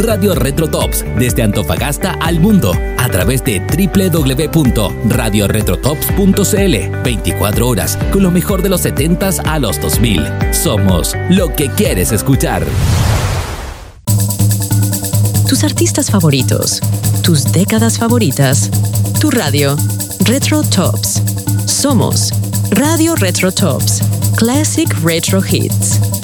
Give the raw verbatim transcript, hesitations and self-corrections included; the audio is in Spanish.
Radio Retro Tops, desde Antofagasta al mundo, a través de doble u doble u doble u punto radio retro tops punto c l. veinticuatro horas, con lo mejor de los setentas a los dos mil. Somos lo que quieres escuchar. Tus artistas favoritos, tus décadas favoritas, tu radio, Retro Tops. Somos Radio Retro Tops, Classic Retro Hits.